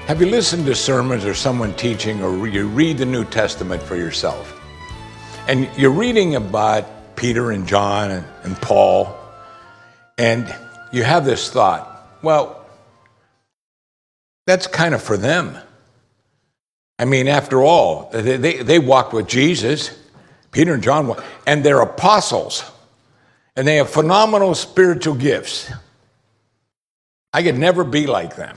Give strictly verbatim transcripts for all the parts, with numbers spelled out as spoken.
Have you listened to sermons or someone teaching, or you read the New Testament for yourself? And you're reading about Peter and John and, and Paul, and you have this thought, well, that's kind of for them. I mean, after all, they, they, they walked with Jesus, Peter and John, and they're apostles, and they have phenomenal spiritual gifts. I could never be like them.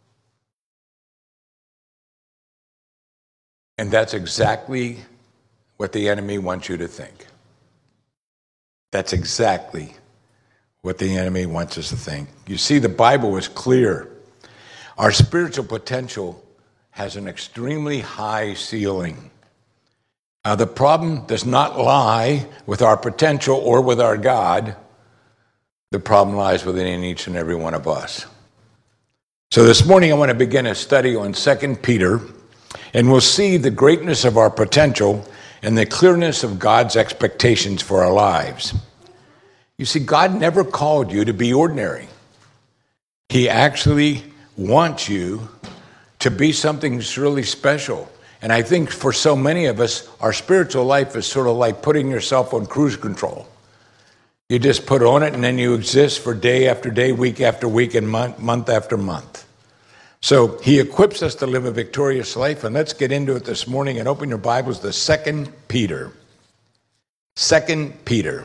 And that's exactly what the enemy wants you to think. That's exactly what the enemy wants us to think. You see, the Bible is clear. Our spiritual potential has an extremely high ceiling. Uh, the problem does not lie with our potential or with our God. The problem lies within each and every one of us. So this morning I want to begin a study on Second Peter, and we'll see the greatness of our potential and the clearness of God's expectations for our lives. You see, God never called you to be ordinary. He actually wants you to be something that's really special. And I think for so many of us, our spiritual life is sort of like putting yourself on cruise control. You just put on it and then you exist for day after day, week after week, and month, month after month. So he equips us to live a victorious life, and let's get into it this morning and open your Bibles to Second Peter. Second Peter.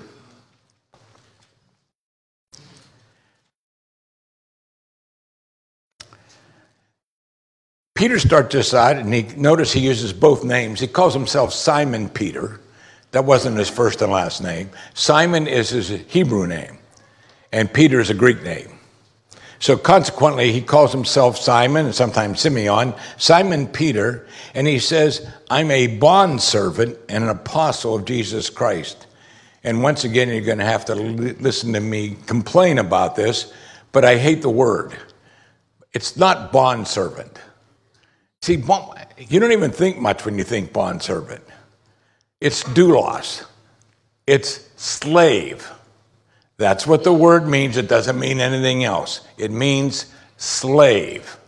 Peter starts this out, and he notice he uses both names. He calls himself Simon Peter. That wasn't his first and last name. Simon is his Hebrew name, and Peter is a Greek name. So consequently, he calls himself Simon, and sometimes Simeon, Simon Peter, and he says, I'm a bondservant and an apostle of Jesus Christ. And once again, you're going to have to li- listen to me complain about this, but I hate the word. It's not bondservant. See, you don't even think much when you think bondservant. It's doulos. It's slave. That's what the word means. It doesn't mean anything else. It means slave.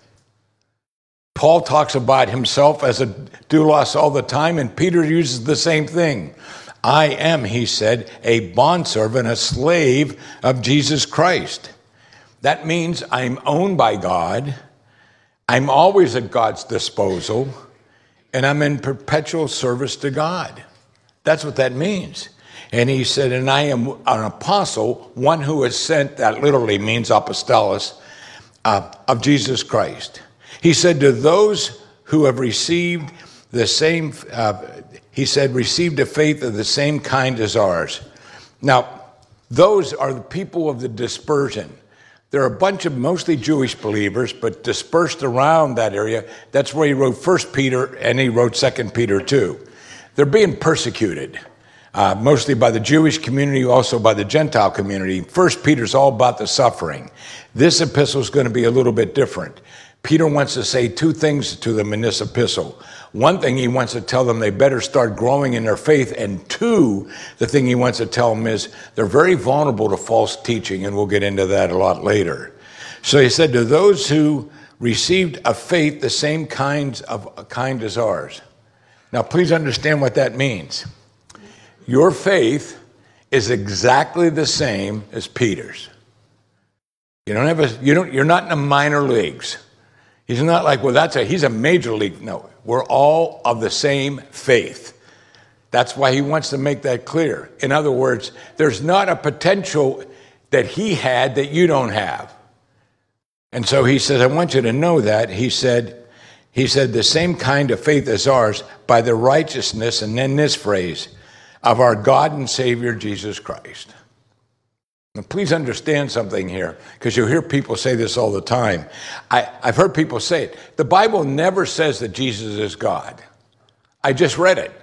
Paul talks about himself as a doulos all the time, and Peter uses the same thing. I am, he said, a bondservant, a slave of Jesus Christ. That means I'm owned by God. I'm always at God's disposal, and I'm in perpetual service to God. That's what that means. And he said, and I am an apostle, one who is sent, that literally means apostolos, uh, of Jesus Christ. He said, to those who have received the same, uh, he said, received a faith of the same kind as ours. Now, those are the people of the dispersion. There are a bunch of mostly Jewish believers, but dispersed around that area. That's where he wrote First Peter, and he wrote Second Peter too. They're being persecuted. Uh, mostly by the Jewish community, also by the Gentile community. First Peter's all about the suffering. This epistle is going to be a little bit different. Peter wants to say two things to them in this epistle. One thing, he wants to tell them they better start growing in their faith. And two, the thing he wants to tell them is they're very vulnerable to false teaching, and we'll get into that a lot later. So he said, to those who received a faith the same kinds of kind as ours. Now, please understand what that means. Your faith is exactly the same as Peter's. You don't have a, you don't, you're not in the minor leagues. He's not like, well, that's a, he's a major league. No, we're all of the same faith. That's why he wants to make that clear. In other words, there's not a potential that he had that you don't have. And so he says, I want you to know that. He said, he said, the same kind of faith as ours by the righteousness, and then this phrase, of our God and Savior, Jesus Christ. Now, please understand something here, because you'll hear people say this all the time. I, I've heard people say it. The Bible never says that Jesus is God. I just read it.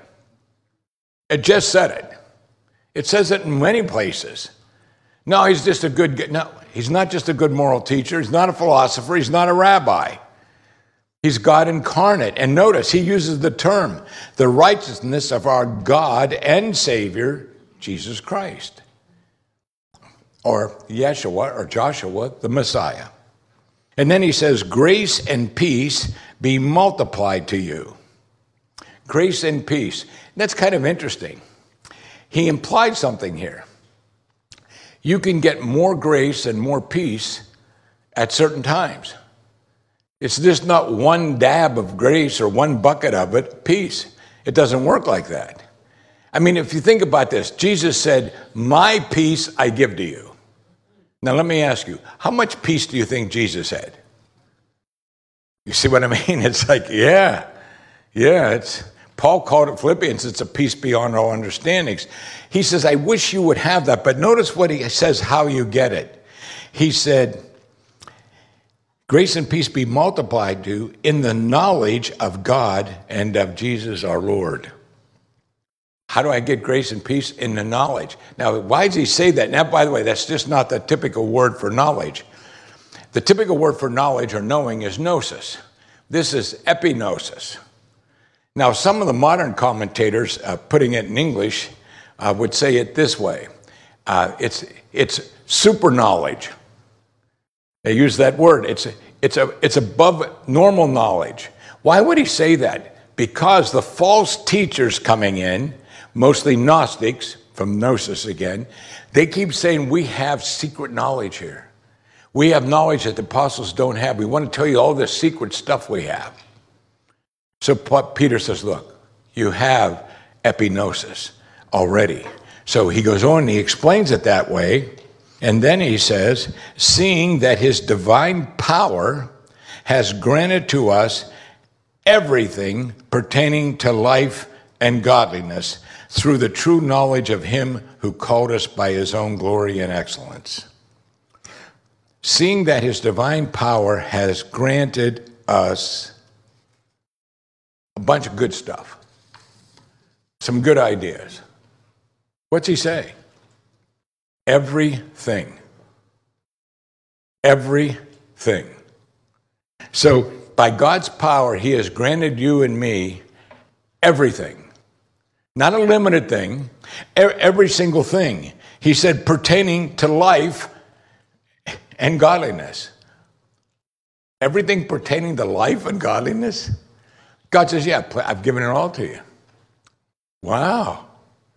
It just said it. It says it in many places. No, he's just a good, no, he's not just a good moral teacher. He's not a philosopher. He's not a rabbi. He's God incarnate. And notice, he uses the term, the righteousness of our God and Savior, Jesus Christ. Or Yeshua, or Joshua, the Messiah. And then he says, grace and peace be multiplied to you. Grace and peace. That's kind of interesting. He implied something here. You can get more grace and more peace at certain times. It's just not one dab of grace or one bucket of it, peace. It doesn't work like that. I mean, if you think about this, Jesus said, my peace I give to you. Now, let me ask you, how much peace do you think Jesus had? You see what I mean? It's like, yeah, yeah, it's, Paul called it Philippians, it's a peace beyond all understandings. He says, I wish you would have that, but notice what he says, how you get it. He said, grace and peace be multiplied to you in the knowledge of God and of Jesus our Lord. How do I get grace and peace? In the knowledge. Now, why does he say that? Now, by the way, that's just not the typical word for knowledge. The typical word for knowledge or knowing is gnosis. This is epignosis. Now, some of the modern commentators, uh, putting it in English, uh, would say it this way. Uh, it's it's super knowledge. They use that word. It's it's a it's above normal knowledge. Why would he say that? Because the false teachers coming in, mostly Gnostics, from Gnosis again, they keep saying we have secret knowledge here. We have knowledge that the apostles don't have. We want to tell you all this secret stuff we have. So Peter says, look, you have epignosis already. So he goes on and he explains it that way. And then he says, seeing that his divine power has granted to us everything pertaining to life and godliness through the true knowledge of him who called us by his own glory and excellence. Seeing that his divine power has granted us a bunch of good stuff, some good ideas. What's he say? Everything. Everything. So by God's power, he has granted you and me everything. Not a limited thing, every single thing. He said pertaining to life and godliness. Everything pertaining to life and godliness? God says, yeah, I've given it all to you. Wow.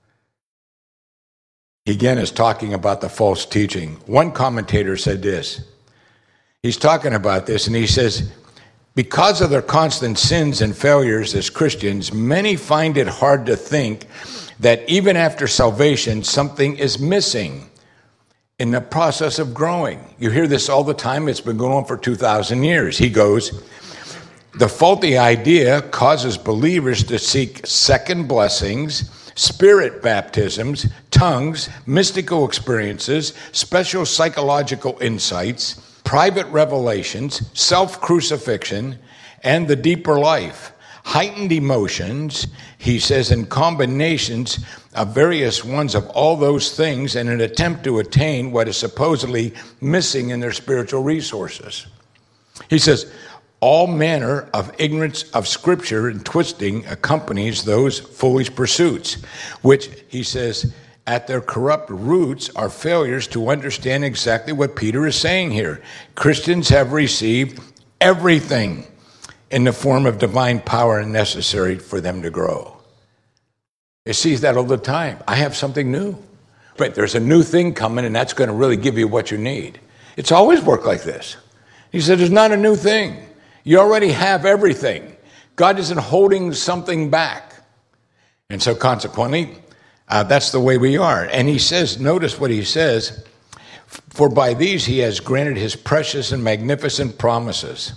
He again is talking about the false teaching. One commentator said this. He's talking about this and he says, because of their constant sins and failures as Christians, many find it hard to think that even after salvation, something is missing in the process of growing. You hear this all the time. It's been going on for two thousand years. He goes, the faulty idea causes believers to seek second blessings, spirit baptisms, tongues, mystical experiences, special psychological insights, private revelations, self-crucifixion, and the deeper life. Heightened emotions, he says, in combinations of various ones of all those things in an attempt to attain what is supposedly missing in their spiritual resources. He says, all manner of ignorance of Scripture and twisting accompanies those foolish pursuits, which, he says, at their corrupt roots are failures to understand exactly what Peter is saying here. Christians have received everything in the form of divine power necessary for them to grow. It sees that all the time. I have something new. But there's a new thing coming, and that's going to really give you what you need. It's always worked like this. He said, there's not a new thing. You already have everything. God isn't holding something back. And so consequently, uh, that's the way we are. And he says, notice what he says, for by these he has granted his precious and magnificent promises.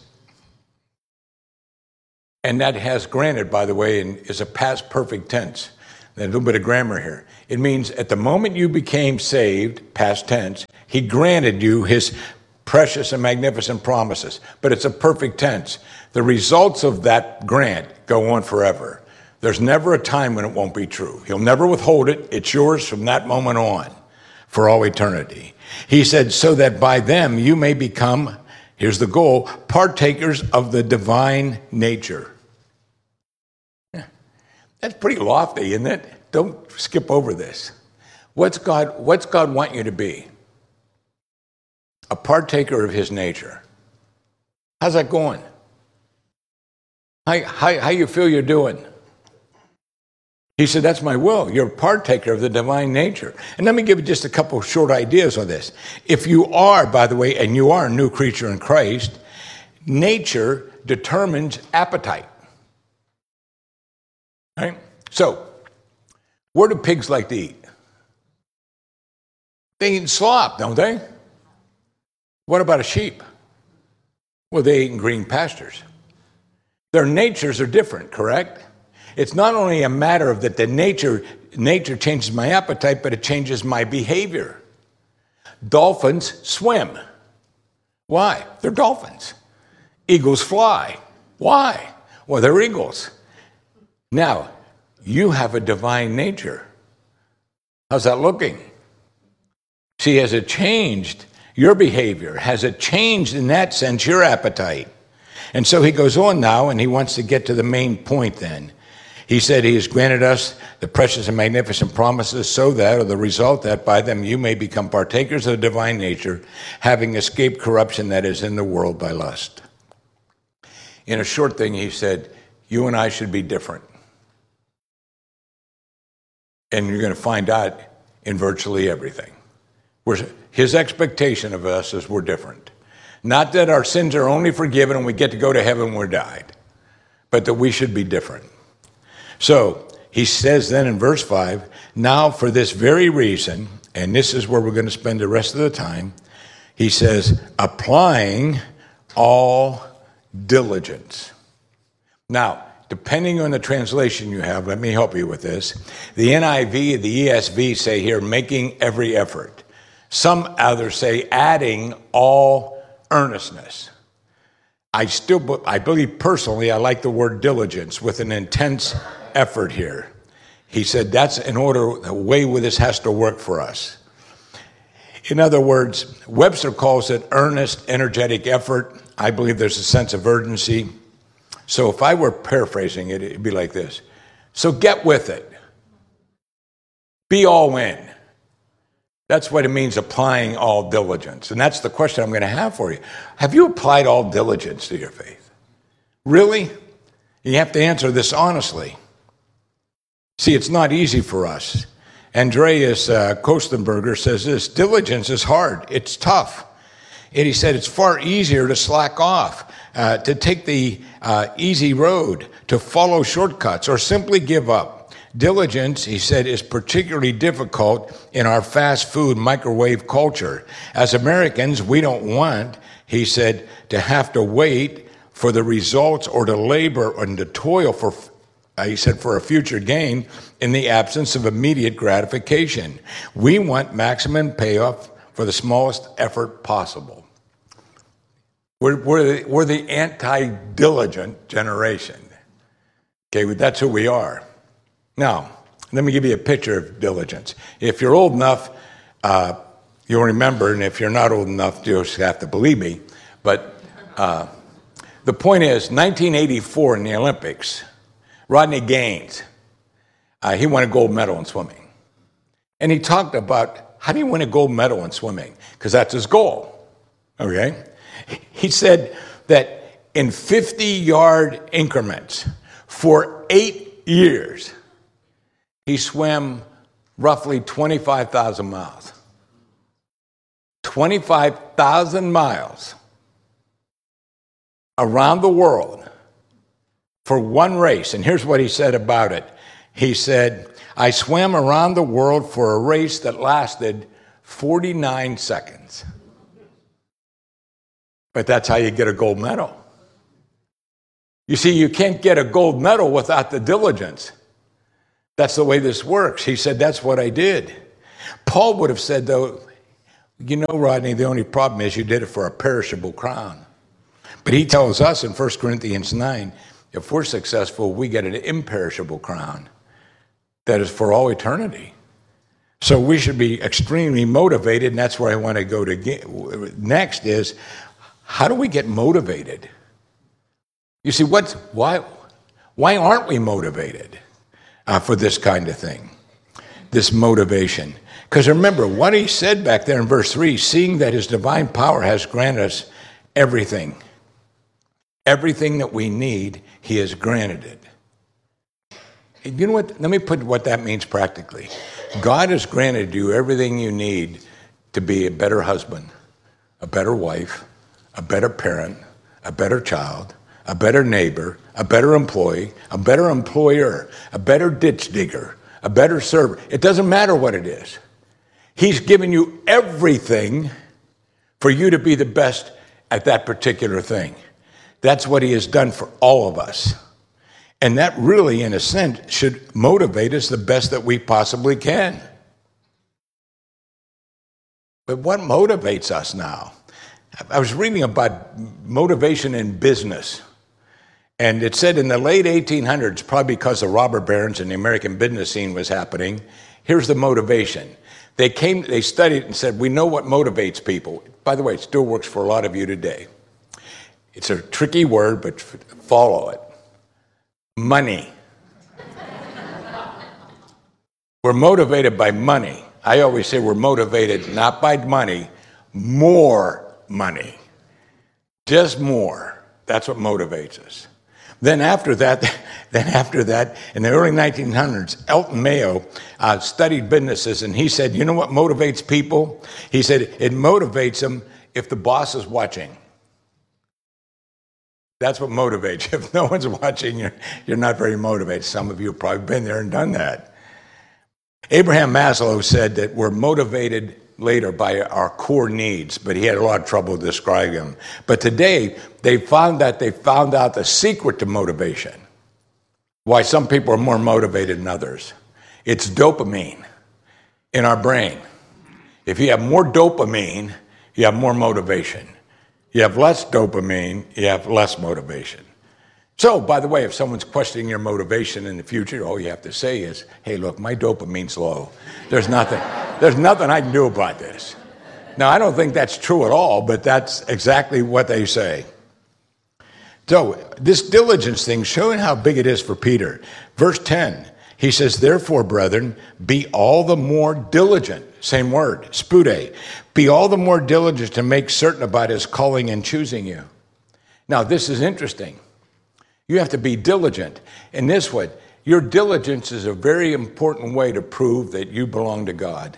And that has granted, by the way, is a past perfect tense. A little bit of grammar here. It means at the moment you became saved, past tense, he granted you his precious and magnificent promises. But it's a perfect tense. The results of that grant go on forever. There's never a time when it won't be true. He'll never withhold it. It's yours from that moment on for all eternity. He said, so that by them you may become, here's the goal, partakers of the divine nature. Yeah. That's pretty lofty, isn't it? Don't skip over this. What's God, what's God want you to be? A partaker of his nature. How's that going? How, how, how you feel you're doing? He said, that's my will. You're a partaker of the divine nature. And let me give you just a couple of short ideas on this. If you are, by the way, and you are a new creature in Christ, nature determines appetite. Right? So, where do pigs like to eat? They eat slop, don't they? What about a sheep? Well, they eat in green pastures. Their natures are different, correct? It's not only a matter of that the nature, nature changes my appetite, but it changes my behavior. Dolphins swim. Why? They're dolphins. Eagles fly. Why? Well, they're eagles. Now, you have a divine nature. How's that looking? See, has it changed your behavior? Has it changed in that sense your appetite? And so he goes on now, and he wants to get to the main point then. He said he has granted us the precious and magnificent promises so that, or the result that by them you may become partakers of the divine nature, having escaped corruption that is in the world by lust. In a short thing, he said, you and I should be different. And you're going to find out in virtually everything. We're, his expectation of us is we're different. Not that our sins are only forgiven and we get to go to heaven when we're died, but that we should be different. So he says then in verse five, now for this very reason, and this is where we're going to spend the rest of the time, he says, applying all diligence. Now, depending on the translation you have, let me help you with this. The N I V and the E S V say here, making every effort. Some others say adding all earnestness. I still, I believe personally, I like the word diligence with an intense effort here. He said that's in order, the way this has to work for us. In other words, Webster calls it earnest, energetic effort. I believe there's a sense of urgency. So if I were paraphrasing it, it'd be like this. So get with it. Be all in. That's what it means, applying all diligence. And that's the question I'm going to have for you. Have you applied all diligence to your faith? Really? You have to answer this honestly. See, it's not easy for us. Andreas uh, Kostenberger says this, diligence is hard. It's tough. And he said it's far easier to slack off, uh, to take the uh, easy road, to follow shortcuts, or simply give up. Diligence, he said, is particularly difficult in our fast food microwave culture. As Americans, we don't want, he said, to have to wait for the results or to labor and to toil for, uh, he said, for a future gain in the absence of immediate gratification. We want maximum payoff for the smallest effort possible. We're, we're, the, we're the anti-diligent generation. Okay, that's who we are. Now, let me give you a picture of diligence. If you're old enough, uh, you'll remember, and if you're not old enough, you'll just have to believe me. But uh, the point is, nineteen eighty-four in the Olympics, Rodney Gaines, uh, he won a gold medal in swimming. And he talked about, how do you win a gold medal in swimming? Because that's his goal, okay? He said that in fifty-yard increments for eight years, he swam roughly twenty-five thousand miles. twenty-five thousand miles around the world for one race. And here's what he said about it. He said, I swam around the world for a race that lasted forty-nine seconds. But that's how you get a gold medal. You see, you can't get a gold medal without the diligence. That's the way this works. He said, that's what I did. Paul would have said, though, you know, Rodney, the only problem is you did it for a perishable crown. But he tells us in First Corinthians nine, if we're successful, we get an imperishable crown that is for all eternity. So we should be extremely motivated, and that's where I want to go to get. Next is, how do we get motivated? You see, what's, why, why aren't we motivated uh, for this kind of thing, this motivation? Because remember, what he said back there in verse three, seeing that his divine power has granted us everything. everything that we need, he has granted it. You know what? Let me put what that means practically. God has granted you everything you need to be a better husband, a better wife, a better parent, a better child, a better neighbor, a better employee, a better employer, a better ditch digger, a better server. It doesn't matter what it is. He's given you everything for you to be the best at that particular thing. That's what he has done for all of us. And that really, in a sense, should motivate us the best that we possibly can. But what motivates us now? I was reading about motivation in business. And it said in the late eighteen hundreds, probably because the robber barons and the American business scene was happening, here's the motivation. They came, they studied and said, we know what motivates people. By the way, it still works for a lot of you today. It's a tricky word, but follow it. Money. We're motivated by money. I always say we're motivated not by money, more money. Just more. That's what motivates us. Then after that, then after that, in the early nineteen hundreds, Elton Mayo uh, studied businesses, and he said, you know what motivates people? He said, it motivates them if the boss is watching. That's what motivates you. If no one's watching, you're, you're not very motivated. Some of you have probably been there and done that. Abraham Maslow said that we're motivated later by our core needs, but he had a lot of trouble describing them. But today, they found that they found out the secret to motivation, why some people are more motivated than others. It's dopamine in our brain. If you have more dopamine, you have more motivation. You have less dopamine, you have less motivation. So, by the way, if someone's questioning your motivation in the future, all you have to say is, hey, look, my dopamine's low. There's nothing, there's nothing I can do about this. Now, I don't think that's true at all, but that's exactly what they say. So, this diligence thing, showing how big it is for Peter. Verse ten, he says, therefore, brethren, be all the more diligent. Same word, spude. Be all the more diligent to make certain about his calling and choosing you. Now, this is interesting. You have to be diligent. In this way, your diligence is a very important way to prove that you belong to God.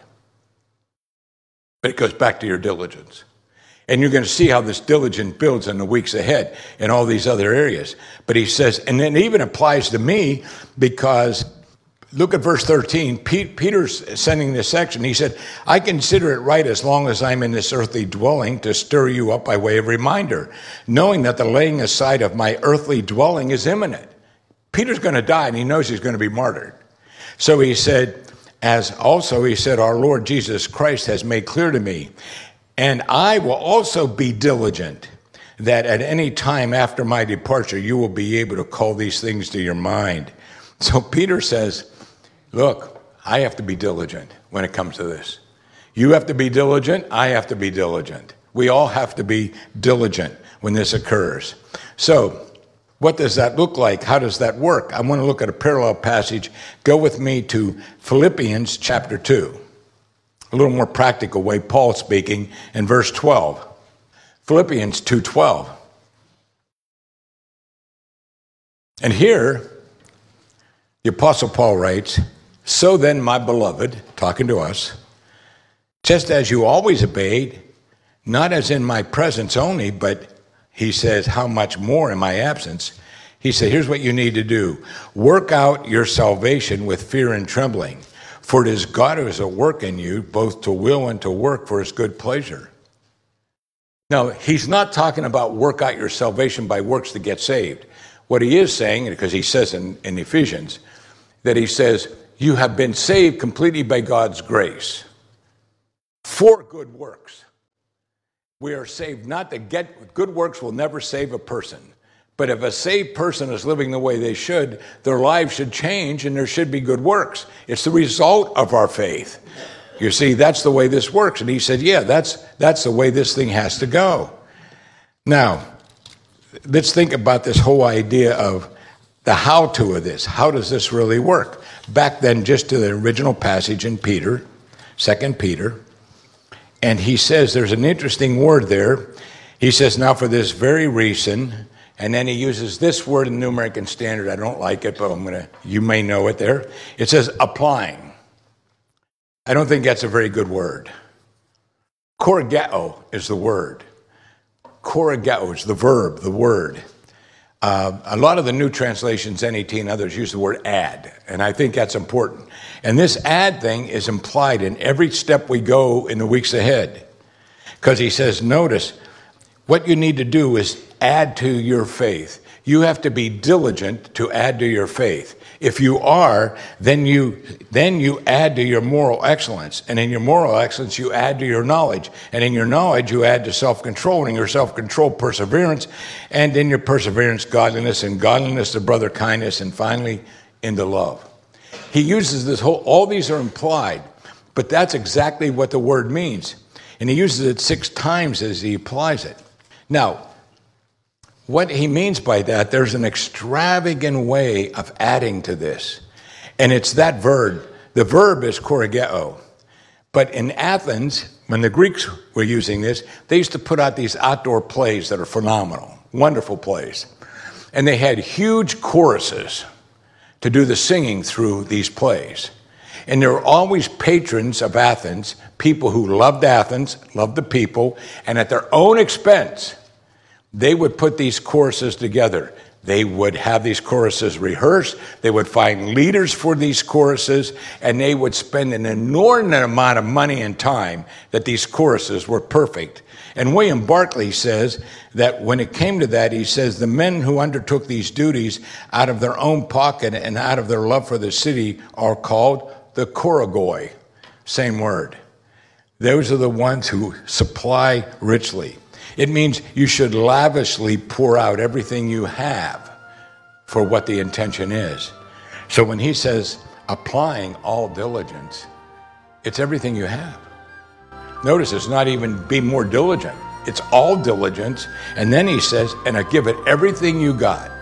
But it goes back to your diligence. And you're going to see how this diligence builds in the weeks ahead in all these other areas. But he says, and it even applies to me because, look at verse thirteen. Peter's sending this section. He said, I consider it right as long as I'm in this earthly dwelling to stir you up by way of reminder, knowing that the laying aside of my earthly dwelling is imminent. Peter's going to die, and he knows he's going to be martyred. So he said, as also he said, our Lord Jesus Christ has made clear to me, and I will also be diligent that at any time after my departure, you will be able to call these things to your mind. So Peter says, look, I have to be diligent when it comes to this. You have to be diligent. I have to be diligent. We all have to be diligent when this occurs. So what does that look like? How does that work? I want to look at a parallel passage. Go with me to Philippians chapter two. A little more practical way, Paul speaking in verse twelve. Philippians two twelve. And here, the Apostle Paul writes, so then, my beloved, talking to us, just as you always obeyed, not as in my presence only, but he says, how much more in my absence? He said, here's what you need to do. Work out your salvation with fear and trembling, for it is God who is at work in you, both to will and to work for his good pleasure. Now, he's not talking about work out your salvation by works to get saved. What he is saying, because he says in, in Ephesians, that he says, you have been saved completely by God's grace for good works. We are saved not to get, good works will never save a person. But if a saved person is living the way they should, their lives should change and there should be good works. It's the result of our faith. You see, that's the way this works. And he said, yeah, that's, that's the way this thing has to go. Now, let's think about this whole idea of the how-to of this. How does this really work? Back then, just to the original passage in Peter, Second Peter, and he says, there's an interesting word there. He says, now for this very reason, And then he uses this word in the New American Standard. I don't like it, but I'm going to, you may know it there. It says applying. I don't think that's a very good word. Korigeo is the word. Korigeo is the verb, the word. Uh, a lot of the new translations, N E T and others, use the word add, and I think that's important. And this add thing is implied in every step we go in the weeks ahead. Because he says, notice, what you need to do is add to your faith. You have to be diligent to add to your faith. If you are, then you then you add to your moral excellence. And in your moral excellence, you add to your knowledge. And in your knowledge, you add to self-control. And in your self-control, perseverance. And in your perseverance, godliness. And godliness, the brother kindness. And finally, into love. He uses this whole, all these are implied. But that's exactly what the word means. And he uses it six times as he applies it. Now, what he means by that, there's an extravagant way of adding to this. And it's that verb. The verb is korigeo. But in Athens, when the Greeks were using this, they used to put out these outdoor plays that are phenomenal, wonderful plays. And they had huge choruses to do the singing through these plays. And there were always patrons of Athens, people who loved Athens, loved the people, and at their own expense, they would put these choruses together. They would have these choruses rehearsed. They would find leaders for these choruses, and they would spend an inordinate amount of money and time that these choruses were perfect. And William Barclay says that when it came to that, he says the men who undertook these duties out of their own pocket and out of their love for the city are called the chorigoi. Same word. Those are the ones who supply richly. It means you should lavishly pour out everything you have for what the intention is. So when he says applying all diligence, it's everything you have. Notice it's not even be more diligent. It's all diligence. And then he says, and I give it everything you got.